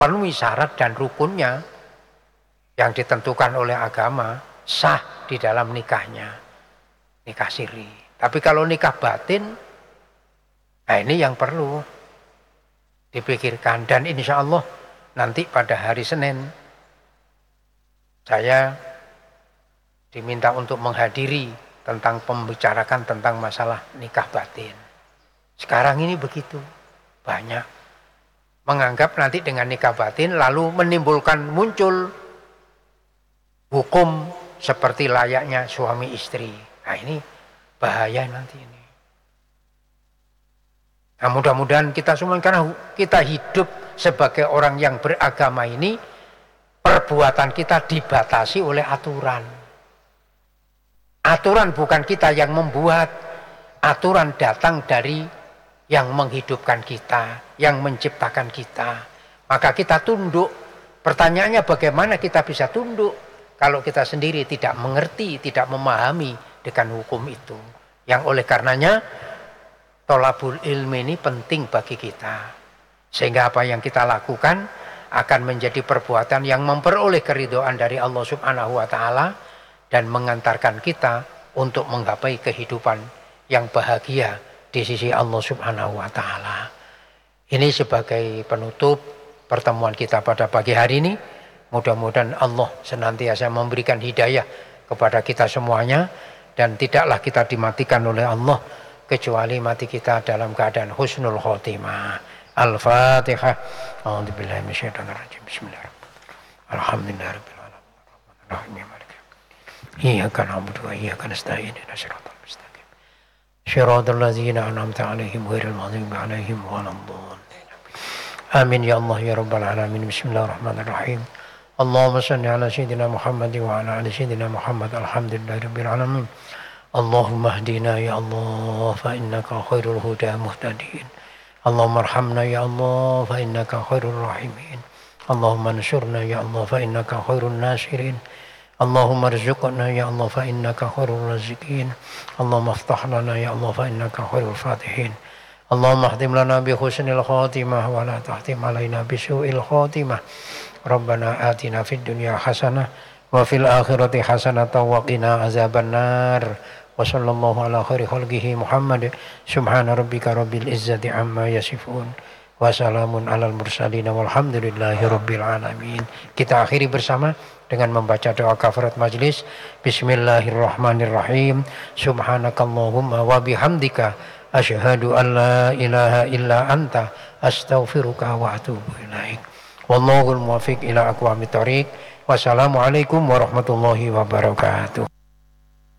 penuhi syarat dan rukunnya yang ditentukan oleh agama, sah di dalam nikahnya, nikah siri. Tapi kalau nikah batin, nah ini yang perlu dipikirkan. Dan insya Allah nanti pada hari Senin saya diminta untuk menghadiri tentang membicarakan tentang masalah nikah batin. Sekarang ini begitu banyak menganggap nanti dengan nikah batin lalu menimbulkan muncul hukum seperti layaknya suami istri. Nah ini bahaya nanti ini. Nah mudah-mudahan kita semua, karena kita hidup sebagai orang yang beragama ini, perbuatan kita dibatasi oleh aturan. Aturan bukan kita yang membuat, aturan datang dari yang menghidupkan kita, yang menciptakan kita. Maka kita tunduk. Pertanyaannya bagaimana kita bisa tunduk kalau kita sendiri tidak mengerti, tidak memahami dengan hukum itu. Yang oleh karenanya tholabul ilmi ini penting bagi kita. Sehingga apa yang kita lakukan akan menjadi perbuatan yang memperoleh keridhaan dari Allah Subhanahu wa taala dan mengantarkan kita untuk menggapai kehidupan yang bahagia di sisi Allah Subhanahu wa taala. Ini sebagai penutup pertemuan kita pada pagi hari ini. Mudah-mudahan Allah senantiasa memberikan hidayah kepada kita semuanya dan tidaklah kita dimatikan oleh Allah kecuali mati kita dalam keadaan husnul khotimah. Al-Fatihah. A'udzubillahi minasyaitonir rajim. Bismillahirrahmanirrahim. Alhamdulillahirabbil alamin. Iyyaka na'budu wa iyyaka nasta'in. Ihdinas siratal mustaqim. Shiratal ladzina an'amta 'alaihim ghairil maghdubi 'alaihim waladdallin. Amin ya Allah ya rabbal alamin. Bismillahirrahmanirrahim. Allahumma shalli ala sayyidina Muhammad wa ala ali sayyidina Muhammad. Alhamdulillahirabbil alamin. Allahumma hdina ya Allah fa innaka khairul huda muhtadin. Allahumma arhamna ya Allah fa innaka khairur rahimin. Allahumma ansurna ya Allah fa innaka khairun nasirin. Allahumma arzuqna ya Allah fa innaka khairur raziqin. Allahumma aftah lana ya Allah fa innaka khairul fatihin. Allahumma ahdim lana bi husnil khatimah wa la tahtim alaina bi su'il khatimah. Rabbana atina fid dunya hasanah wa fil akhirati hasanah wa qina azabannar. Wa sallallahu ala khairi khalqihi Muhammad. Subhana rabbika rabbil izzati amma yasifun. Wa salamun alal mursalin walhamdulillahi rabbil alamin. Kita akhiri bersama dengan membaca doa kafarat majlis. Bismillahirrahmanirrahim. Subhanakallahumma wa bihamdika asyhadu an la ilaha illa anta astaghfiruka wa atubu ilaik. Wallahul muwaffiq ila aqwamit thoriq. Wassalamualaikum warahmatullahi wabarakatuh.